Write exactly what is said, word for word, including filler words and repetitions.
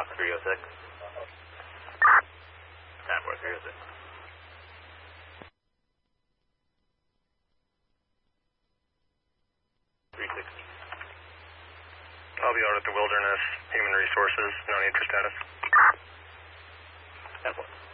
three oh six. ten four three oh six. three sixty. I'll be out at the Wilderness Human Resources, no need for status. ten four.